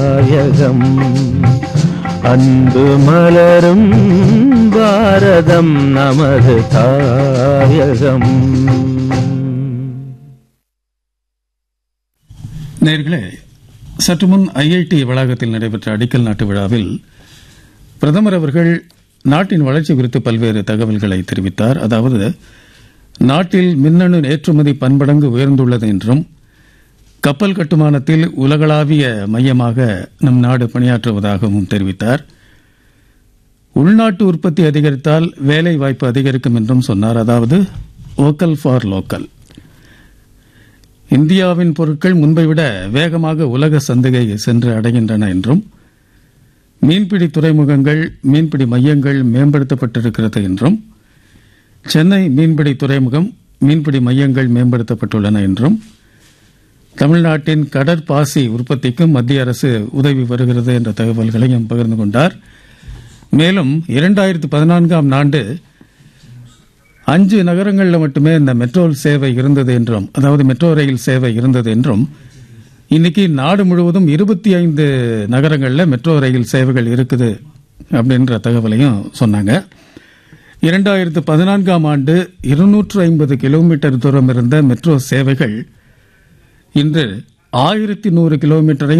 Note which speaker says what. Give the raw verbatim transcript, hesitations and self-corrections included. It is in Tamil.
Speaker 1: தாயகம் அன்பு மலரும் பாரதம் நமது தாயகம்.
Speaker 2: நேயர்களே, சற்று முன் ஐஐடி வளாகத்தில் நடைபெற்ற அடிக்கல் நாட்டு விழாவில் பிரதமர் அவர்கள் நாட்டின் வளர்ச்சி குறித்து பல்வேறு தகவல்களை தெரிவித்தார். அதாவது, நாட்டில் மின்னணு ஏற்றுமதி பன்மடங்கு உயர்ந்துள்ளது என்றும், கப்பல் கட்டுமானத்தில் உலகளாவிய மையமாக நம் நாடு பணியாற்றுவதாகவும் தெரிவித்தார். உள்நாட்டு உற்பத்தி அதிகரித்தால் வேலை வாய்ப்பு அதிகரிக்கும் என்றும் சொன்னார். அதாவது, வோக்கல் ஃபார் லோக்கல். இந்தியாவின் பொருட்கள் முன்பை விட வேகமாக உலக சந்தையை சென்று அடைகின்றன என்றும், மீன்பிடி துறைமுகங்கள், மீன்பிடி மையங்கள் மேம்படுத்தப்பட்டிருக்கிறது என்றும், சென்னை மீன்பிடி துறைமுகம், மீன்பிடி மையங்கள் மேம்படுத்தப்பட்டுள்ளன என்றும், தமிழ்நாட்டின் கடற்பாசி உற்பத்திக்கும் மத்திய அரசு உதவி வருகிறது என்ற தகவல்களையும் பகிர்ந்து கொண்டார். மேலும் இரண்டாயிரத்து பதினான்காம் ஆண்டு அஞ்சு நகரங்களில் மட்டுமே இந்த மெட்ரோ சேவை இருந்தது என்றும், அதாவது மெட்ரோ ரயில் சேவை இருந்தது என்றும், இன்னைக்கு நாடு முழுவதும் இருபத்தி ஐந்து நகரங்களில் மெட்ரோ ரயில் சேவைகள் இருக்குது அப்படின்ற தகவலையும் சொன்னாங்க. இரண்டாயிரத்து பதினான்காம் ஆண்டு இருநூற்று ஐம்பது கிலோமீட்டர் தூரம் இருந்த மெட்ரோ சேவைகள் இன்று ஆயிரத்தி நூறு கிலோமீட்டரை